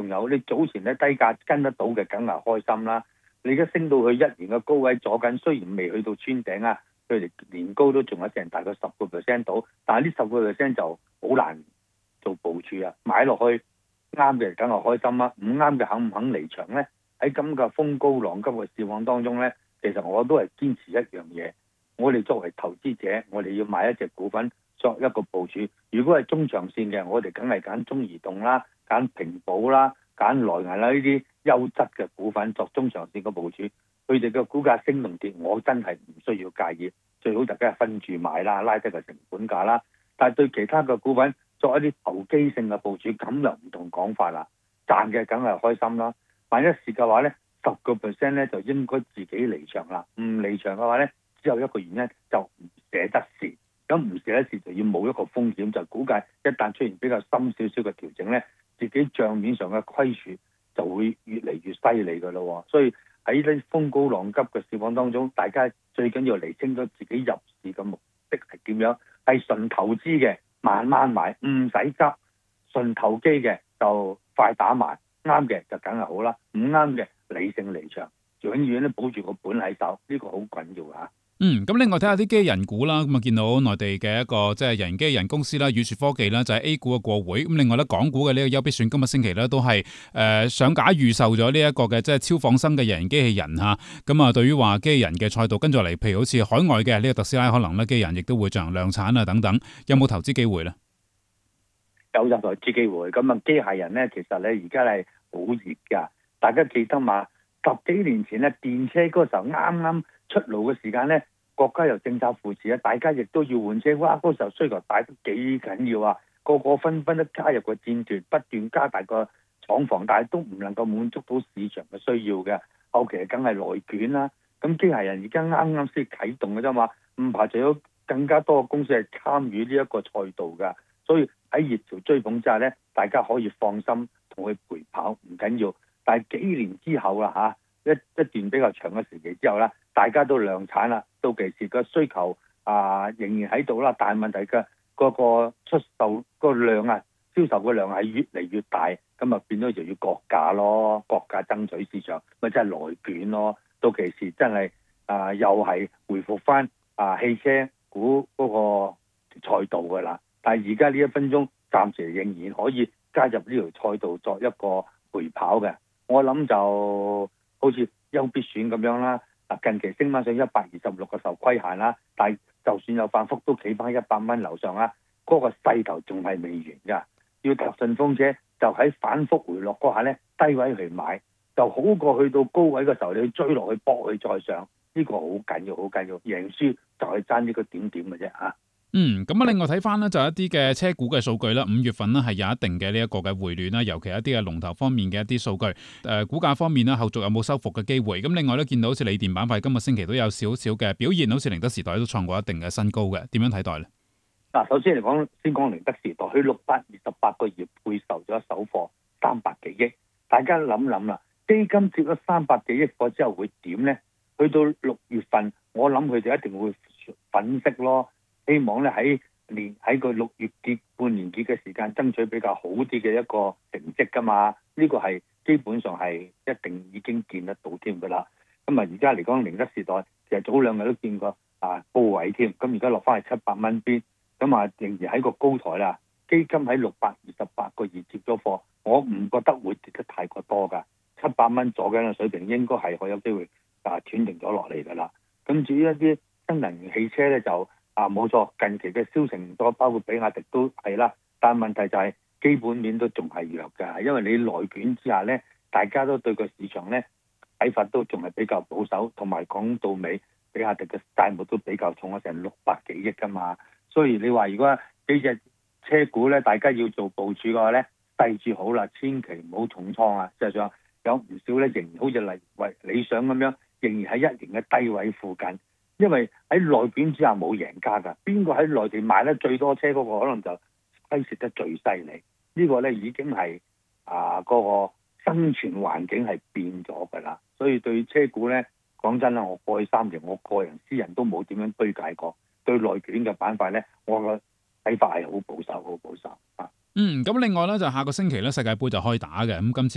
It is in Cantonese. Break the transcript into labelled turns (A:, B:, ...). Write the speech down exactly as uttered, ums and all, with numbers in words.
A: 仲有你早前咧低價跟得到嘅，梗係開心啦。你而家升到去一年嘅高位左緊，雖然未去到穿頂啊，佢哋年高都仲有成大概十個 percent 到，但係呢十個 percent 就好難做部署啊。買落去啱嘅梗係開心啦，唔啱嘅肯唔肯離場咧？喺咁嘅風高浪急嘅市況當中咧，其實我都係堅持一樣嘢，我哋作為投資者，我哋要買一隻股份作一個部署。如果係中長線嘅，我哋梗係揀中移動啦、揀平保啦、揀內銀啦呢啲優質嘅股份作中長線嘅部署。佢哋嘅股價升同跌，我真係唔需要介意。最好大家係分住買啦，拉低個成本價啦。但係對其他嘅股份作一啲投機性嘅部署，咁就唔同講法啦。賺嘅梗係開心啦。萬一時嘅話咧，十個 percent 咧就應該自己離場啦。唔離場嘅話咧，只有一個原因就唔捨得蝕。咁唔捨得蝕就要冒一個風險，就估計一旦出現比較深少少嘅調整咧，自己帳面上嘅虧損就會越嚟越犀利㗎咯。所以喺呢風高浪急嘅市況當中，大家最緊要釐清咗自己入市嘅目的係點樣，係純投資嘅慢慢買，唔使急；純投機嘅就快打埋，啱嘅就梗係好啦，唔啱嘅理性離場，永遠都保住個本喺手，呢、這個好緊要嚇。
B: 嗯，咁另外睇下啲機器人股啦，咁啊見到內地嘅一個即係人機人公司啦，宇樹科技啦，就係 A 股嘅過會。咁另外咧，港股嘅呢個優必選今個星期咧都係誒上架預售咗呢一個嘅即係超仿生嘅人形機器人嚇。咁啊，對於話機器人嘅賽道跟住嚟，譬如好似海外嘅呢個特斯拉，可能咧機器人亦都會進行量產啊等等，有冇投資機會咧？
A: 有入投資機會。咁啊，機械人咧其實咧而家係好熱㗎。大家記得嘛？十幾年前咧電車嗰時候啱啱出爐嘅時間咧，國家有政策扶持啊，大家亦都要換車。哇！嗰時候需求大得幾緊要啊，個個紛紛都加入個戰團，不斷加大個廠房，但係都唔能夠滿足到市場嘅需要嘅。後期梗係內卷啦。咁機械人而家啱啱先啟動嘅啫嘛，唔排除有更加多嘅公司係參與呢一個賽道㗎。所以喺熱潮追捧之下咧，大家可以放心同佢陪跑，唔緊要。但係幾年之後啦嚇，一一段比較長嘅時期之後啦，大家都量產啦，到其時個需求啊仍然喺度啦，但係問題嘅嗰個出售個量啊，銷售個量係越嚟越大，咁啊變咗就要割價咯，割價爭取市場，咪真係內卷咯。到其時真係啊又係回復翻啊汽車股嗰個賽道㗎啦。但係而家呢一分鐘暫時仍然可以加入呢條賽道作一個陪跑嘅。我諗就好似優必選咁樣啦，近期升翻上一百二十六個受規限啦，但係就算有反覆都企翻一百蚊樓上啦，嗰、嗰個勢頭仲係未完㗎。要搭順風車就喺反覆回落嗰下咧，低位去買就好過去到高位嘅時候你去追落去搏佢再上，呢、呢個好緊要好緊要，贏輸就係爭呢個點點嘅啫嚇。
B: 嗯，咁啊，另外睇翻咧就一啲嘅車股嘅數據啦，五月份呢係有一定嘅呢一個嘅回暖啦，尤其一啲嘅龍頭方面嘅一啲數據，誒、呃、股價方面呢後續有冇收復嘅機會？咁另外咧見到好似鋰電板塊今個星期都有少少嘅表現，好似寧德時代都創過一定嘅新高嘅，點樣睇待咧？
A: 嗱，首先嚟講，先講寧德時代，佢六百二十八個月配售咗首貨三百幾億，大家諗諗啦，基金接咗三百幾億貨之後會點咧？去到六月份，我諗佢哋一定會粉飾咯。希望咧喺年喺個六月結半年結嘅時間爭取比較好啲嘅一個成績㗎嘛，呢、這個係基本上係一定已經見得到添㗎啦。咁啊而家嚟講寧德時代其實早兩日都見過啊高位添，咁而家落翻去七百蚊邊，咁啊仍然喺個高台啦。基金喺六百二十八個月接咗貨，我唔覺得會跌得太過多㗎，七百蚊左緊嘅水平應該係可以有機會啊斷定咗落嚟㗎啦。咁至於一啲新能源汽車咧就啊冇錯，近期嘅銷情多，包括比亞迪都係啦。但問題就係基本面都仲係弱㗎，因為你內卷之下咧，大家都對個市場咧睇法都仲係比較保守，同埋講到尾，比亞迪嘅債務都比較重咗成六百幾億㗎嘛。所以你話如果幾隻車股咧，大家要做部署嘅話咧，細住好啦，千祈唔好重倉啊！實際上有唔少咧，仍然好似例為理想咁樣，仍然喺一年嘅低位附近。因為喺內卷之下冇贏家㗎，邊個喺內地買得最多車嗰個可能就虧蝕得最犀利。呢個咧已經係啊嗰個生存環境係變咗㗎啦。所以對車股咧講真啦，我過去三年我個人私人都冇點樣推介過。對內卷嘅板塊咧，我個睇法係好保守，好保守啊。
B: 嗯，咁另外咧就下個星期咧世界盃就開打嘅，咁今次。